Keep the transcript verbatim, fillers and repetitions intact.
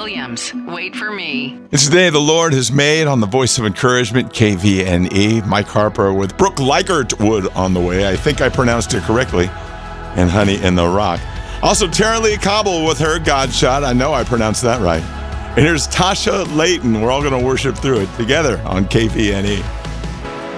Williams, Wait for Me. It's the day the Lord has made on the Voice of Encouragement, K V N E. Mike Harper with Brooke Likertwood on the way. I think I pronounced it correctly. And Honey in the Rock. Also, Tara Lee Cobble with her God Shot. I know I pronounced that right. And here's Tasha Layton. We're all going to worship through it together on K V N E.